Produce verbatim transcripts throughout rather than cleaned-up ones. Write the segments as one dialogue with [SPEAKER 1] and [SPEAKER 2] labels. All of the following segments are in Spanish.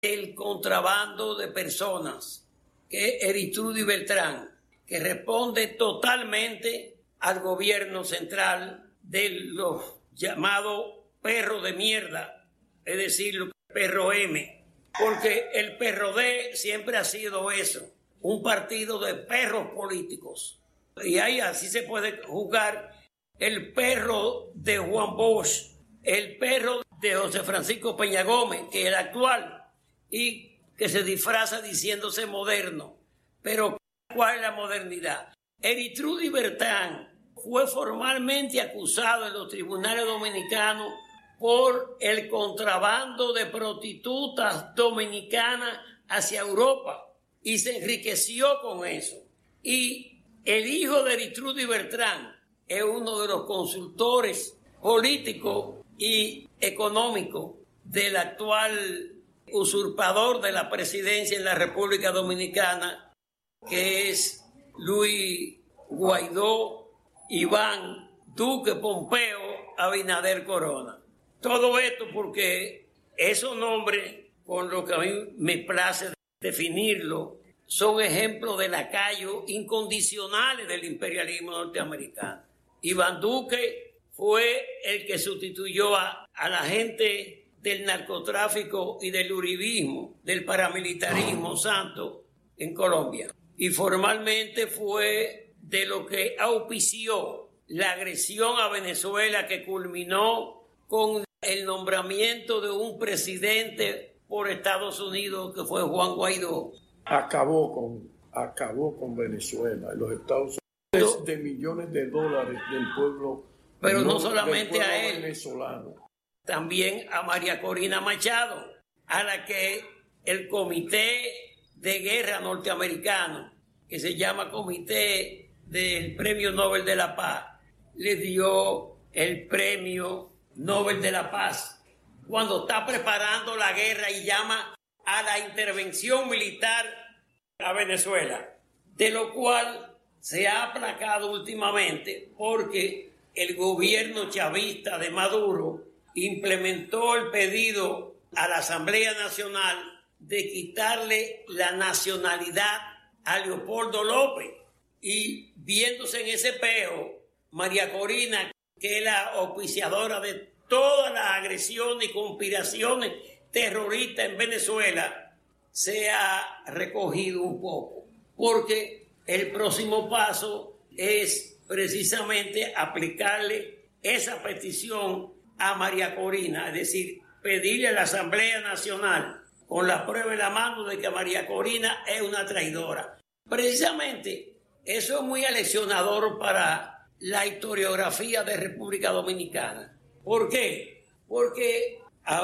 [SPEAKER 1] el contrabando de personas, que es Ertrudis Bertrán, que responde totalmente al gobierno central de los llamados perros de mierda, es decir, los perro M, porque el P R D siempre ha sido eso, un partido de perros políticos. Y ahí así se puede jugar el perro de Juan Bosch, el perro de José Francisco Peña Gómez, que es el actual, y que se disfraza diciéndose moderno. Pero ¿cuál es la modernidad? Ertrudis Bertrán fue formalmente acusado en los tribunales dominicanos por el contrabando de prostitutas dominicanas hacia Europa y se enriqueció con eso. Y el hijo de Ertrudis Bertrán es uno de los consultores políticos y económicos del actual usurpador de la presidencia en la República Dominicana, que es Luis Guaidó, Iván Duque Pompeo Abinader Corona. Todo esto porque esos nombres, con lo que a mí me place definirlo, son ejemplos de lacayos incondicionales del imperialismo norteamericano. Iván Duque fue el que sustituyó a, a la gente del narcotráfico y del uribismo, del paramilitarismo santo en Colombia. Y formalmente fue de lo que auspició la agresión a Venezuela, que culminó con el nombramiento de un presidente por Estados Unidos, que fue Juan Guaidó.
[SPEAKER 2] Acabó con, acabó con Venezuela, los Estados Unidos, de millones de dólares del pueblo,
[SPEAKER 1] pero no,
[SPEAKER 2] no
[SPEAKER 1] solamente
[SPEAKER 2] del pueblo
[SPEAKER 1] a él,
[SPEAKER 2] venezolano.
[SPEAKER 1] También a María Corina Machado, a la que el Comité de Guerra norteamericano, que se llama Comité del Premio Nobel de la Paz, le dio el Premio Nobel de la Paz, cuando está preparando la guerra y llama a la intervención militar a Venezuela, de lo cual se ha aplacado últimamente porque el gobierno chavista de Maduro implementó el pedido a la Asamblea Nacional de quitarle la nacionalidad a Leopoldo López, y viéndose en ese espejo, María Corina, que es la auspiciadora de todas las agresiones y conspiraciones terroristas en Venezuela, se ha recogido un poco, porque el próximo paso es precisamente aplicarle esa petición a María Corina, es decir, pedirle a la Asamblea Nacional, con la prueba en la mano, de que María Corina es una traidora. Precisamente eso es muy aleccionador para la historiografía de República Dominicana. ¿Por qué? Porque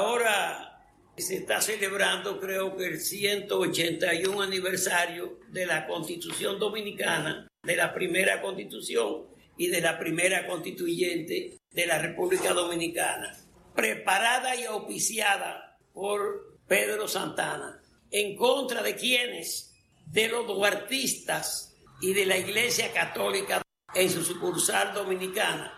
[SPEAKER 1] ahora se está celebrando, creo que el ciento ochenta y uno aniversario de la Constitución Dominicana, de la primera Constitución y de la primera constituyente de la República Dominicana, preparada y auspiciada por Pedro Santana. ¿En contra de quiénes? De los duartistas y de la Iglesia Católica en su sucursal dominicana.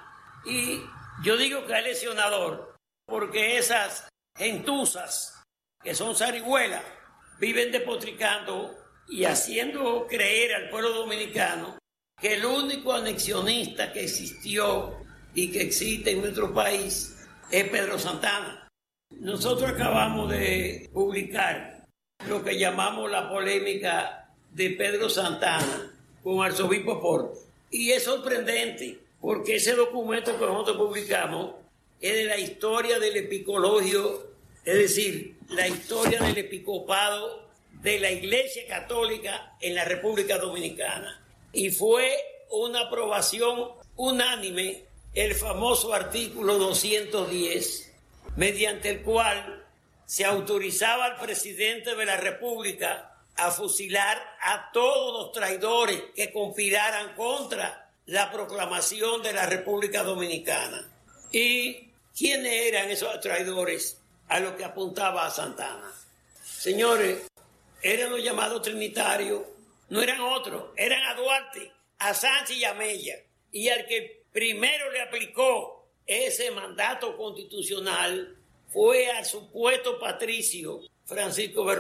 [SPEAKER 1] Y yo digo que es lesionador, porque esas gentuzas, que son zarigüelas, viven despotricando y haciendo creer al pueblo dominicano que el único anexionista que existió y que existe en nuestro país es Pedro Santana. Nosotros acabamos de publicar lo que llamamos la polémica de Pedro Santana con Arzobispo Portes. Y es sorprendente, porque ese documento que nosotros publicamos es de la historia del epicologio, es decir, la historia del episcopado de la Iglesia Católica en la República Dominicana. Y fue una aprobación unánime el famoso artículo doscientos diez, mediante el cual se autorizaba al presidente de la República a fusilar a todos los traidores que conspiraran contra la proclamación de la República Dominicana. ¿Y quiénes eran esos traidores a los que apuntaba a Santana? Señores, eran los llamados trinitarios, no eran otros, eran a Duarte, a Sánchez y a Mella. Y al que primero le aplicó ese mandato constitucional fue al supuesto patricio Francisco